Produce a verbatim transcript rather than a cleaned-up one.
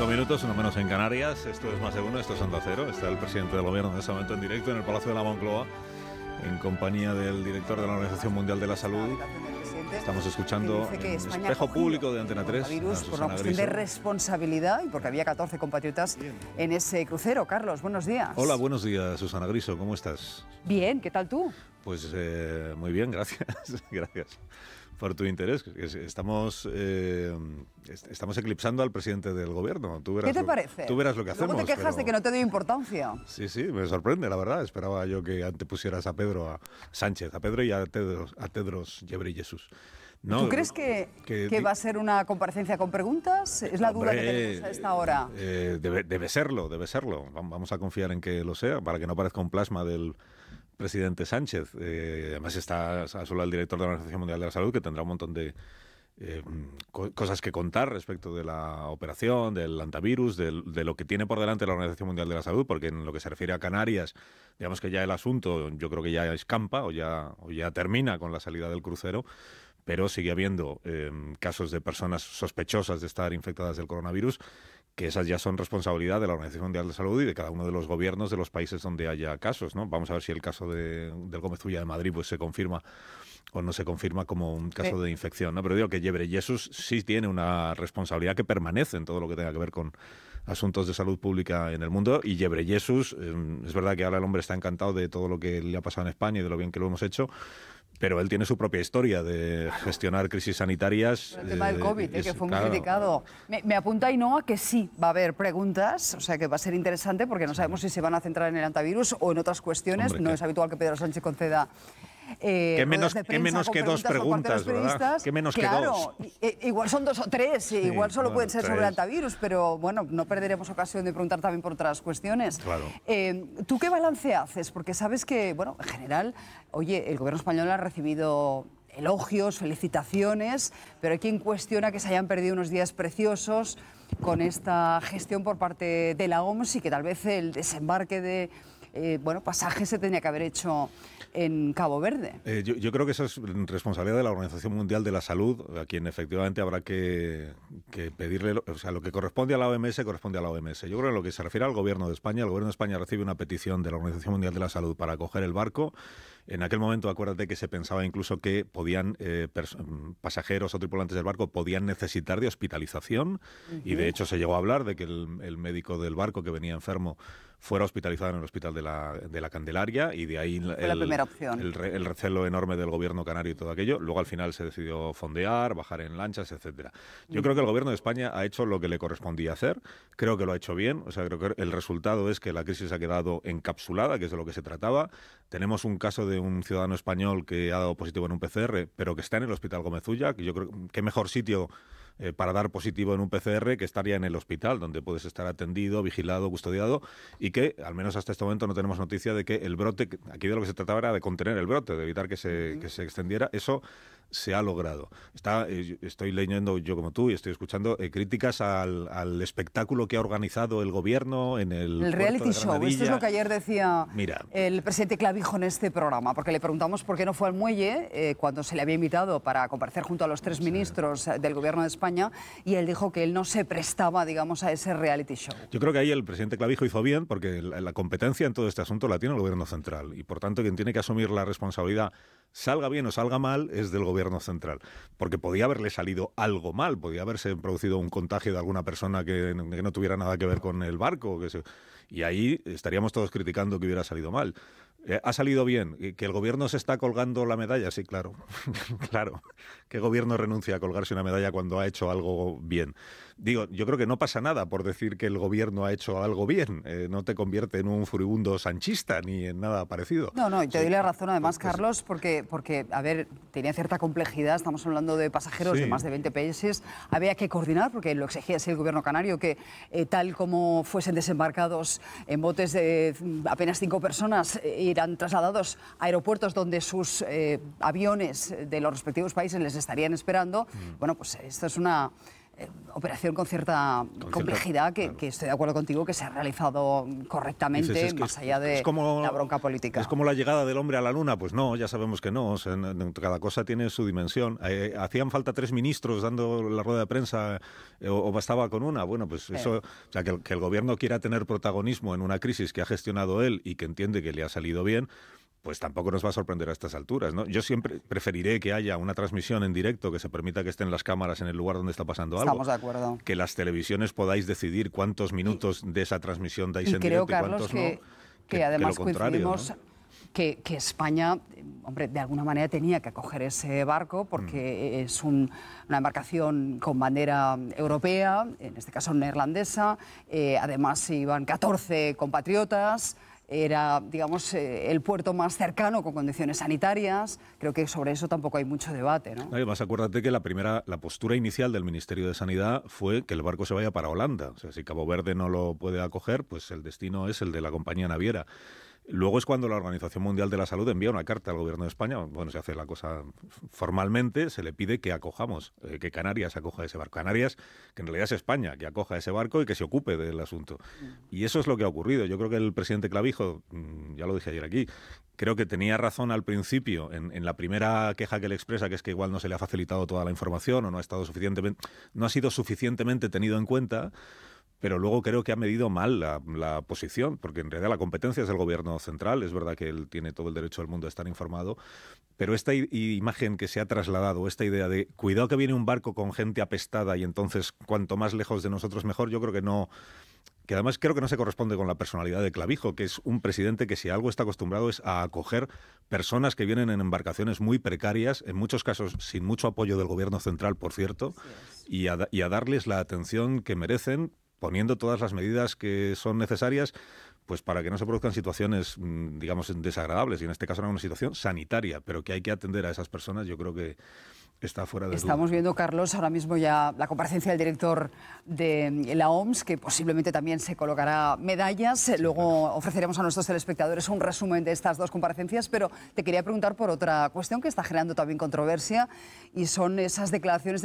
cinco minutos, uno menos en Canarias. Esto es Más de Uno, esto es Onda Cero. Está el presidente del gobierno en este momento en directo en el Palacio de la Moncloa, en compañía del director de la Organización Mundial de la Salud. Estamos escuchando el espejo público de Antena tres. Virus por una cuestión de responsabilidad y porque había catorce compatriotas en ese crucero. Carlos, buenos días. Hola, buenos días, Susana Griso. ¿Cómo estás? Bien, ¿qué tal tú? Pues eh, muy bien, gracias. Gracias por tu interés. Estamos, eh, estamos eclipsando al presidente del gobierno. Tú verás ¿Qué te lo, parece? Tú verás lo que hacemos. Luego te quejas pero... de que no te doy importancia. Sí, sí, me sorprende, la verdad. Esperaba yo que antepusieras a Pedro, a Sánchez, a Pedro y a Tedros, a Tedros Ghebreyesus. No, ¿Tú crees que, que, que va a ser una comparecencia con preguntas? Es la duda hombre, que tenemos a esta hora. Eh, debe, debe serlo, debe serlo. Vamos a confiar en que lo sea, para que no parezca un plasma del presidente Sánchez. Eh, además está a solo el director de la Organización Mundial de la Salud, que tendrá un montón de eh, co cosas que contar respecto de la operación, del antivirus, de, de lo que tiene por delante la Organización Mundial de la Salud, porque en lo que se refiere a Canarias, digamos que ya el asunto, yo creo que ya escampa o ya, o ya termina con la salida del crucero, pero sigue habiendo eh, casos de personas sospechosas de estar infectadas del coronavirus, que esas ya son responsabilidad de la Organización Mundial de la Salud y de cada uno de los gobiernos de los países donde haya casos, ¿no? Vamos a ver si el caso de, del Gómez Ulla de Madrid pues se confirma o no se confirma como un caso de infección, ¿no? Pero digo que Ghebreyesus sí tiene una responsabilidad que permanece en todo lo que tenga que ver con asuntos de salud pública en el mundo, y Ghebreyesus, eh, es verdad que ahora el hombre está encantado de todo lo que le ha pasado en España y de lo bien que lo hemos hecho, pero él tiene su propia historia de gestionar crisis sanitarias. El tema del COVID, eh, es, que fue muy claro, criticado. Me, me apunta Ainhoa que sí va a haber preguntas, o sea que va a ser interesante porque no sabemos si se van a centrar en el antivirus o en otras cuestiones. Hombre, no ¿qué? es habitual que Pedro Sánchez conceda Eh, ¿Qué menos, ¿qué menos que dos preguntas, ¿verdad? ¿Qué menos claro, que dos? I, igual son dos o tres, sí, igual solo bueno, pueden ser tres. sobre el antivirus, pero bueno, no perderemos ocasión de preguntar también por otras cuestiones. Claro. Eh, ¿Tú qué balance haces? Porque sabes que, bueno, en general, oye, el gobierno español ha recibido elogios, felicitaciones, pero hay quien cuestiona que se hayan perdido unos días preciosos con esta gestión por parte de la O M S y que tal vez el desembarque de eh, bueno, pasajes se tenía que haber hecho en Cabo Verde. Eh, yo, yo creo que eso es responsabilidad de la Organización Mundial de la Salud, a quien efectivamente habrá que, que pedirle, o sea, lo que corresponde a la O M S corresponde a la O M S. Yo creo que en lo que se refiere al Gobierno de España, el Gobierno de España recibe una petición de la Organización Mundial de la Salud para coger el barco. En aquel momento, acuérdate que se pensaba incluso que podían eh, pasajeros o tripulantes del barco podían necesitar de hospitalización, uh-huh. y de hecho se llegó a hablar de que el, el médico del barco que venía enfermo fuera hospitalizado en el hospital de la, de la Candelaria, y de ahí Fue el, la primera opción. El, el recelo enorme del gobierno canario y todo aquello. Luego al final se decidió fondear, bajar en lanchas, etcétera. Yo uh-huh. creo que el gobierno de España ha hecho lo que le correspondía hacer. Creo que lo ha hecho bien. O sea, creo que el resultado es que la crisis ha quedado encapsulada, que es de lo que se trataba. Tenemos un caso de un ciudadano español que ha dado positivo en un P C R, pero que está en el Hospital Gómez Ulla, que yo creo que mejor sitio Eh, para dar positivo en un P C R que estaría en el hospital, donde puedes estar atendido, vigilado, custodiado, y que, al menos hasta este momento, no tenemos noticia de que el brote, aquí de lo que se trataba era de contener el brote, de evitar que se, que se extendiera. Eso se ha logrado. Está, eh, estoy leyendo, yo como tú, y estoy escuchando eh, críticas al, al espectáculo que ha organizado el gobierno en el, el reality show. Esto es lo que ayer decía Mira, el presidente Clavijo en este programa, porque le preguntamos por qué no fue al muelle eh, cuando se le había invitado para comparecer junto a los tres ministros sí. del gobierno de España, y él dijo que él no se prestaba, digamos, a ese reality show. Yo creo que ahí el presidente Clavijo hizo bien, porque la, la competencia en todo este asunto la tiene el gobierno central, y por tanto quien tiene que asumir la responsabilidad, salga bien o salga mal, es del gobierno central, porque podía haberle salido algo mal, podía haberse producido un contagio de alguna persona que, que no tuviera nada que ver con el barco, que se, y ahí estaríamos todos criticando que hubiera salido mal. Eh, ¿Ha salido bien? ¿Que el gobierno se está colgando la medalla? Sí, claro. Claro. ¿Qué gobierno renuncia a colgarse una medalla cuando ha hecho algo bien? Digo, yo creo que no pasa nada por decir que el gobierno ha hecho algo bien. Eh, no te convierte en un furibundo sanchista ni en nada parecido. No, no, y te sí. doy la razón además, pues, Carlos, porque, porque, a ver, tenía cierta complejidad. Estamos hablando de pasajeros sí. de más de veinte países. Había que coordinar, porque lo exigía así el gobierno canario, que eh, tal como fuesen desembarcados en botes de apenas cinco personas, eh, irán trasladados a aeropuertos donde sus eh, aviones de los respectivos países les estarían esperando. Mm. Bueno, pues esto es una eh, operación con cierta Con complejidad cierta, que, claro. que estoy de acuerdo contigo que se ha realizado correctamente, Dices, es que más es- allá de es como- la bronca política. Es como la llegada del hombre a la luna, pues no, ya sabemos que no, o sea, en- en- cada cosa tiene su dimensión. Eh, ¿Hacían falta tres ministros dando la rueda de prensa eh, o, o bastaba con una? Bueno, pues eso, o sea, que el, que el gobierno quiera tener protagonismo en una crisis que ha gestionado él y que entiende que le ha salido bien, pues tampoco nos va a sorprender a estas alturas, ¿no? Yo siempre preferiré que haya una transmisión en directo que se permita que estén las cámaras en el lugar donde está pasando algo. Estamos de acuerdo. Que las televisiones podáis decidir cuántos minutos de esa transmisión dais Y en creo, directo y Carlos, cuántos que, no. que además lo contrario, coincidimos ¿no? que, que España, eh, hombre, de alguna manera tenía que acoger ese barco porque Mm. es un- una embarcación con bandera europea, en este caso neerlandesa. Eh, además iban catorce compatriotas. Era, digamos, eh, el puerto más cercano con condiciones sanitarias. Creo que sobre eso tampoco hay mucho debate, ¿no? Además, acuérdate que la primera, la postura inicial del Ministerio de Sanidad fue que el barco se vaya para Holanda. O sea, si Cabo Verde no lo puede acoger, pues el destino es el de la compañía naviera. Luego es cuando la Organización Mundial de la Salud envía una carta al Gobierno de España. Bueno, se hace la cosa formalmente, se le pide que acojamos, eh, que Canarias acoja ese barco. Canarias, que en realidad es España, que acoja ese barco y que se ocupe del asunto. Y eso es lo que ha ocurrido. Yo creo que el presidente Clavijo, mm, ya lo dije ayer aquí, creo que tenía razón al principio en, en la primera queja que le expresa, que es que igual no se le ha facilitado toda la información o no ha estado suficientemente, no ha sido suficientemente tenido en cuenta. Pero luego creo que ha medido mal la, la posición, porque en realidad la competencia es del gobierno central, es verdad que él tiene todo el derecho del mundo a estar informado, pero esta i- imagen que se ha trasladado, esta idea de cuidado que viene un barco con gente apestada y entonces cuanto más lejos de nosotros mejor, yo creo que no, que además creo que no se corresponde con la personalidad de Clavijo, que es un presidente que si algo está acostumbrado es a acoger personas que vienen en embarcaciones muy precarias, en muchos casos sin mucho apoyo del gobierno central, por cierto, y a, da- y a darles la atención que merecen, poniendo todas las medidas que son necesarias, pues para que no se produzcan situaciones, mm, digamos, desagradables, y en este caso era una situación sanitaria, pero que hay que atender a esas personas, yo creo que está fuera de duda. Estamos viendo, Carlos, ahora mismo ya la comparecencia del director de la O M S, que posiblemente también se colocará medallas. Luego ofreceremos a nuestros telespectadores un resumen de estas dos comparecencias, pero te quería preguntar por otra cuestión que está generando también controversia, y son esas declaraciones de